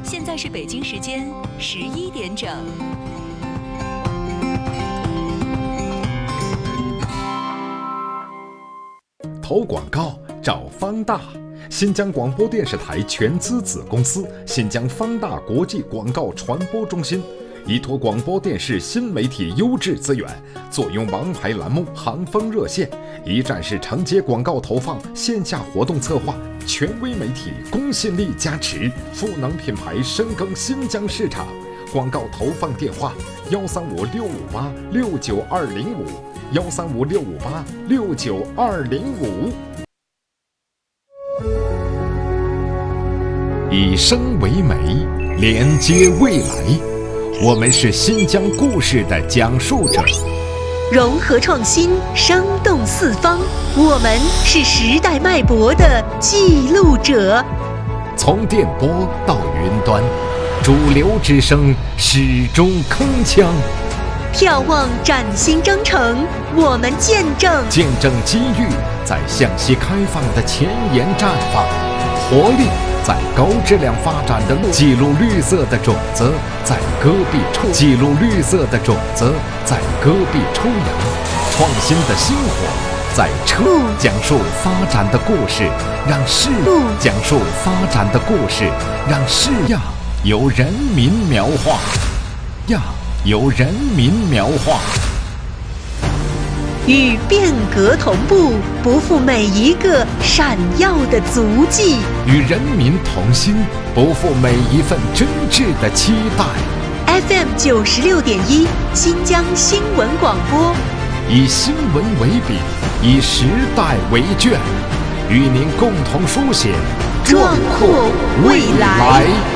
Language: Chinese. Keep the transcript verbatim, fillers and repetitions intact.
现在是北京时间十一点整。 投广告找方大，新疆广播电视台全资子公司新疆方大国际广告传播中心，依托广播电视新媒体优质资源，坐拥王牌栏目行风热线，一站式承接广告投放、线下活动策划，权威媒体公信力加持，赋能品牌深耕新疆市场。广告投放电话：幺三五六五八六九二零五，幺三五六五八六九二零五。以声为媒，连接未来。我们是新疆故事的讲述者， 融合创新，生动四方。我们是时代脉搏的记录者。 从电波到云端，主流之声始终铿锵。 眺望崭新征程，我们见证见证机遇在向西开放的前沿绽放，活力在高质量发展的路，记录绿色的种子在戈壁抽，记录绿色的种子在戈壁抽芽，创新的星火在车，讲述发展的故事，让事讲述发展的故事，让事呀由人民描画，呀由人民描画。 与变革同步，不负每一个闪耀的足迹； 与人民同心，不负每一份真挚的期待。 F M 九十六点一，新疆新闻广播， 以新闻为笔，以时代为卷，与您共同书写壮阔未来。